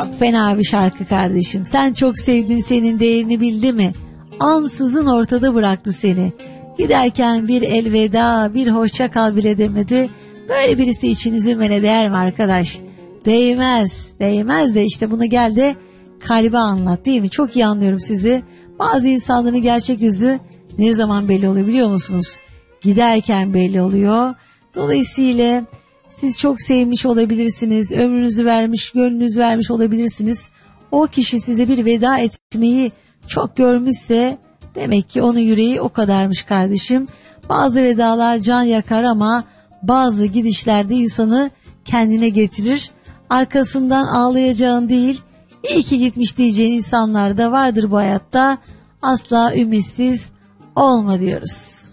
Çok fena bir şarkı kardeşim. Sen çok sevdin, senin değerini bildi mi? Ansızın ortada bıraktı seni. Giderken bir elveda, bir hoşça kal bile demedi. Böyle birisi için üzülmene değer mi arkadaş? Değmez, değmez de işte bunu gel de kalbe anlat, değil mi? Çok iyi anlıyorum sizi. Bazı insanların gerçek yüzü ne zaman belli oluyor biliyor musunuz? Giderken belli oluyor. Dolayısıyla siz çok sevmiş olabilirsiniz, ömrünüzü vermiş, gönlünüzü vermiş olabilirsiniz. O kişi size bir veda etmeyi çok görmüşse demek ki onun yüreği o kadarmış kardeşim. Bazı vedalar can yakar ama bazı gidişlerde insanı kendine getirir. Arkasından ağlayacağın değil, iyi ki gitmiş diyeceğin insanlar da vardır bu hayatta. Asla ümitsiz olma diyoruz.